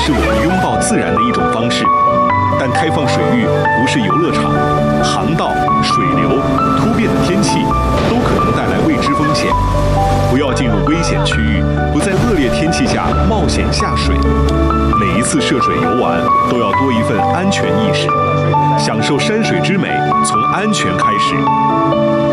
是我们拥抱自然的一种方式。但开放水域不是游乐场，航道、水流、突变的天气都可能带来未知风险。不要进入危险区域，不在恶劣天气下冒险下水。每一次涉水游玩都要多一份安全意识，享受山水之美，从安全开始。